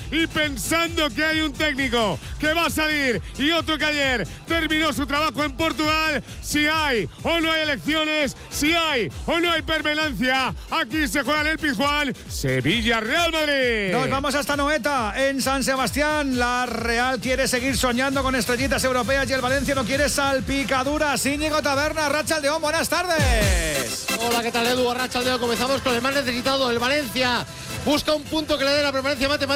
y pensando que hay un técnico que va a salir y otro que ayer terminó su trabajo en Portugal. Si hay o no hay elecciones, si hay o no hay permanencia, aquí se juega en el Pizjuán, Sevilla-Real Madrid. Nos vamos hasta Noeta, en San Sebastián. La Real quiere seguir soñando con estrellitas europeas y el Valencia no quiere salpicaduras. Íñigo Taberna, Arratsaldeón, buenas tardes. Hola, ¿qué tal, Edu? Arratsaldeón, comenzamos con el más necesitado, el Valencia. Busca un punto que le dé la permanencia matemática